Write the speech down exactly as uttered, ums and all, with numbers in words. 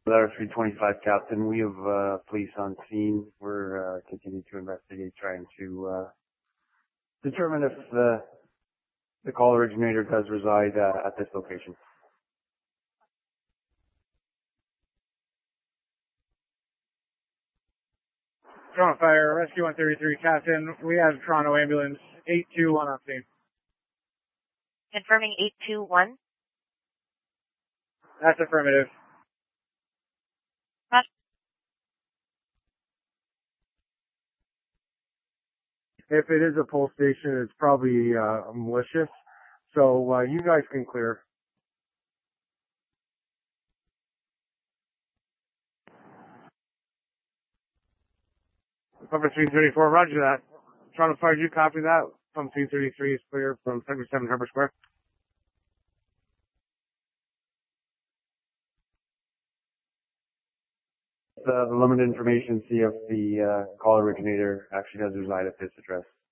Letter three twenty-five, Captain. We have uh, police on scene. We're uh, continuing to investigate, trying to uh, determine if the, the call originator does reside uh, at this location. Toronto Fire, Rescue one thirty-three, Captain. We have Toronto Ambulance eight two one on scene. Confirming eight two one. That's affirmative. Roger. If it is a pole station, it's probably uh, malicious. So uh, you guys can clear. Number three thirty-four, roger that. Toronto Fire, do you copy that? From three thirty-three is clear from seventy-seven Harbour Square. The, the limited information, see if the uh, call originator actually does reside at this address.